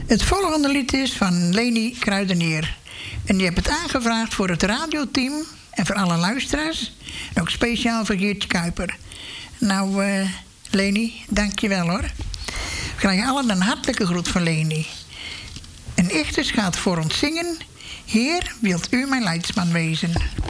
Het volgende lied is van Leni Kruidenier. En die heb het aangevraagd voor het radioteam en voor alle luisteraars. En ook speciaal voor Geertje Kuiper. Nou, Leni, dank je wel hoor. We krijgen allen een hartelijke groet van Leni. En Ichtes gaat voor ons zingen. Heer, wilt u mijn leidsman wezen?